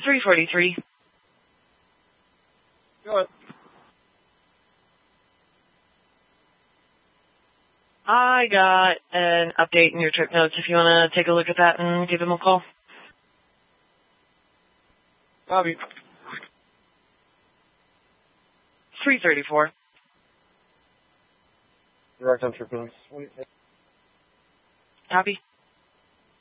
343. Go ahead. I got an update in your trip notes if you want to take a look at that and give him a call. Copy. 334. Direct on trip notes. Copy.